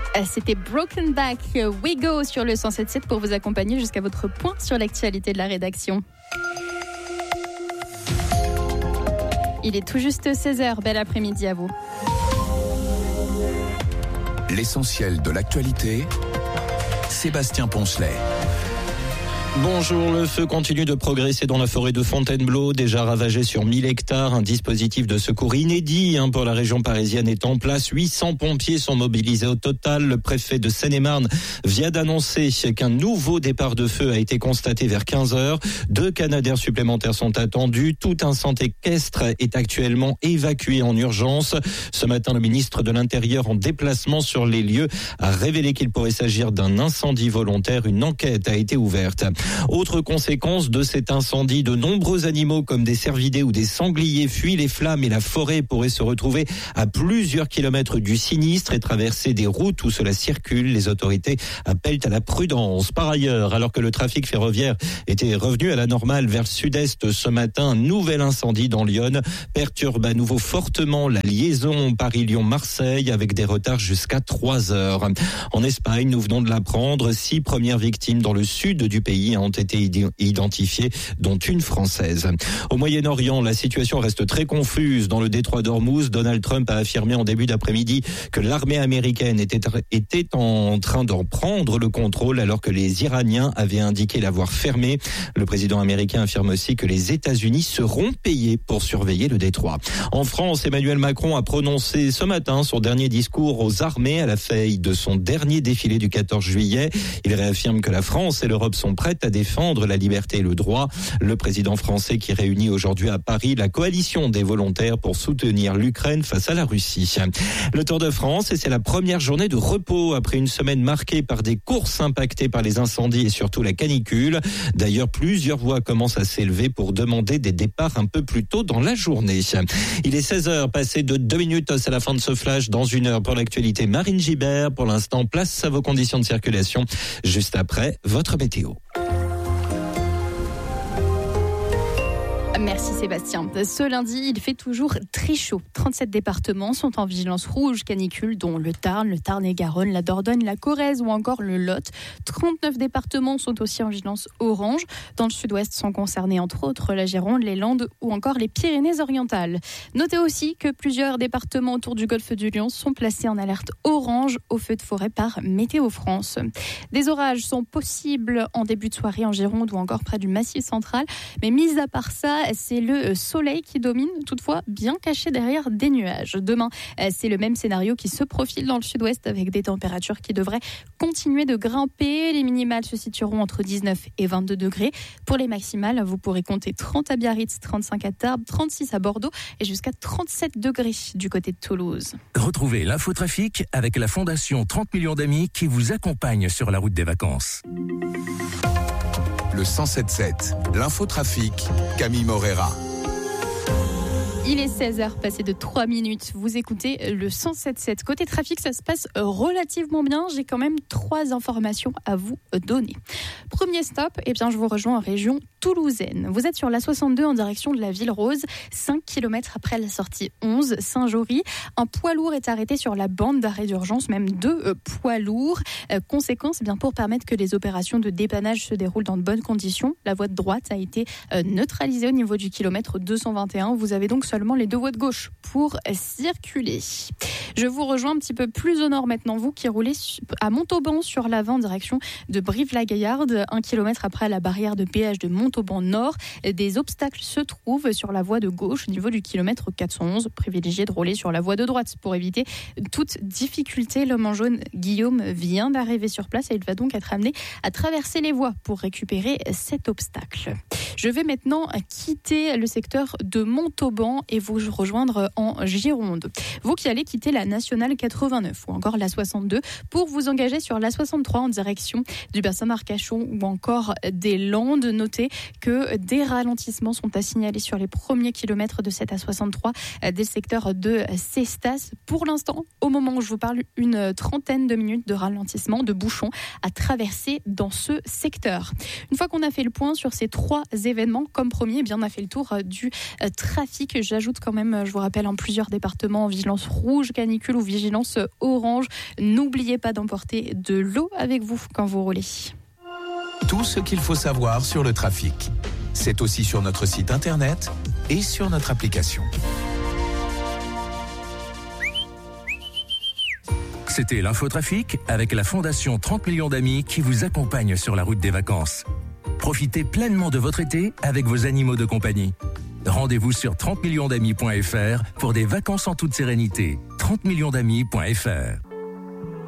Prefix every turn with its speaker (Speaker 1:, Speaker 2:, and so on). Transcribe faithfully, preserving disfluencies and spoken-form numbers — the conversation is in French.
Speaker 1: C'était Broken Back, We Go sur le cent sept virgule sept pour vous accompagner jusqu'à votre point sur l'actualité de la rédaction. Il est tout juste seize heures, bel après-midi à vous.
Speaker 2: L'essentiel de l'actualité, Sébastien Poncelet.
Speaker 3: Bonjour, le feu continue de progresser dans la forêt de Fontainebleau, déjà ravagée sur mille hectares. Un dispositif de secours inédit hein, pour la région parisienne est en place. huit cents pompiers sont mobilisés au total. Le préfet de Seine-et-Marne vient d'annoncer qu'un nouveau départ de feu a été constaté vers quinze heures. Deux canadaires supplémentaires sont attendus. Tout un centre équestre est actuellement évacué en urgence. Ce matin, le ministre de l'Intérieur en déplacement sur les lieux a révélé qu'il pourrait s'agir d'un incendie volontaire. Une enquête a été ouverte. Autre conséquence de cet incendie, de nombreux animaux comme des cervidés ou des sangliers fuient les flammes et la forêt pourrait se retrouver à plusieurs kilomètres du sinistre et traverser des routes où cela circule. Les autorités appellent à la prudence. Par ailleurs, alors que le trafic ferroviaire était revenu à la normale vers le sud-est ce matin, un nouvel incendie dans l'Yonne perturbe à nouveau fortement la liaison Paris-Lyon-Marseille avec des retards jusqu'à trois heures. En Espagne, nous venons de l'apprendre, six premières victimes dans le sud du pays ont été identifiées, dont une française. Au Moyen-Orient, la situation reste très confuse. Dans le détroit d'Ormuz, Donald Trump a affirmé en début d'après-midi que l'armée américaine était, était en train d'en prendre le contrôle alors que les Iraniens avaient indiqué l'avoir fermé. Le président américain affirme aussi que les États-Unis seront payés pour surveiller le détroit. En France, Emmanuel Macron a prononcé ce matin son dernier discours aux armées à la veille de son dernier défilé du quatorze juillet. Il réaffirme que la France et l'Europe sont prêtes à défendre la liberté et le droit. Le président français qui réunit aujourd'hui à Paris la coalition des volontaires pour soutenir l'Ukraine face à la Russie. Le Tour de France, et c'est la première journée de repos après une semaine marquée par des courses impactées par les incendies et surtout la canicule. D'ailleurs, plusieurs voix commencent à s'élever pour demander des départs un peu plus tôt dans la journée. Il est seize heures, passé de deux minutes, c'est la fin de ce flash. Dans une heure pour l'actualité, Marine Gibert. Pour l'instant, place à vos conditions de circulation. Juste après, votre météo.
Speaker 1: Merci Sébastien. Ce lundi, il fait toujours très chaud. trente-sept départements sont en vigilance rouge canicule, dont le Tarn, le Tarn-et-Garonne, la Dordogne, la Corrèze ou encore le Lot. trente-neuf départements sont aussi en vigilance orange. Dans le sud-ouest sont concernés entre autres la Gironde, les Landes ou encore les Pyrénées-Orientales. Notez aussi que plusieurs départements autour du golfe du Lion sont placés en alerte orange au feu de forêt par Météo France. Des orages sont possibles en début de soirée en Gironde ou encore près du Massif central. Mais mis à part ça, c'est le soleil qui domine, toutefois bien caché derrière des nuages. Demain, c'est le même scénario qui se profile dans le sud-ouest avec des températures qui devraient continuer de grimper. Les minimales se situeront entre dix-neuf et vingt-deux degrés. Pour les maximales, vous pourrez compter trente à Biarritz, trente-cinq à Tarbes, trente-six à Bordeaux et jusqu'à trente-sept degrés du côté de Toulouse.
Speaker 2: Retrouvez l'infotrafic avec la Fondation trente millions d'amis qui vous accompagne sur la route des vacances. Le cent sept virgule sept, l'infotrafic, Camille Morera.
Speaker 1: Il est seize heures, passé de trois minutes. Vous écoutez le cent sept virgule sept. Côté trafic, ça se passe relativement bien. J'ai quand même trois informations à vous donner. Premier stop, eh bien, je vous rejoins en région toulousaine. Vous êtes sur l'A soixante-deux en direction de la Ville Rose, cinq kilomètres après la sortie onze, Saint-Jory. Un poids lourd est arrêté sur la bande d'arrêt d'urgence, même deux euh, poids lourds. Euh, conséquence, eh bien, pour permettre que les opérations de dépannage se déroulent dans de bonnes conditions, la voie de droite a été euh, neutralisée au niveau du kilomètre deux cent vingt et un. Vous avez donc seulement les deux voies de gauche pour circuler. Je vous rejoins un petit peu plus au nord maintenant, vous qui roulez à Montauban sur l'avant en direction de Brive-la-Gaillarde, un kilomètre après la barrière de péage de Montauban Nord. Des obstacles se trouvent sur la voie de gauche au niveau du kilomètre quatre cent onze. Privilégiez de rouler sur la voie de droite pour éviter toute difficulté. L'homme en jaune, Guillaume, vient d'arriver sur place et il va donc être amené à traverser les voies pour récupérer cet obstacle. Je vais maintenant quitter le secteur de Montauban et vous rejoindre en Gironde. Vous qui allez quitter la nationale quatre-vingt-neuf ou encore la soixante-deux pour vous engager sur la soixante-trois en direction du bassin d'Arcachon ou encore des Landes. Notez que des ralentissements sont à signaler sur les premiers kilomètres de cette A soixante-trois des secteurs de Cestas. Pour l'instant, au moment où je vous parle, une trentaine de minutes de ralentissement, de bouchons à traverser dans ce secteur. Une fois qu'on a fait le point sur ces trois événements, comme premier, eh bien, on a fait le tour du trafic. J'ajoute quand même, je vous rappelle, en plusieurs départements, vigilance rouge, canicule ou vigilance orange. N'oubliez pas d'emporter de l'eau avec vous quand vous roulez.
Speaker 2: Tout ce qu'il faut savoir sur le trafic, c'est aussi sur notre site internet et sur notre application. C'était l'infotrafic avec la Fondation trente millions d'amis qui vous accompagne sur la route des vacances. Profitez pleinement de votre été avec vos animaux de compagnie. Rendez-vous sur trente millions d'amis point f r pour des vacances en toute sérénité. trente millions d'amis point f r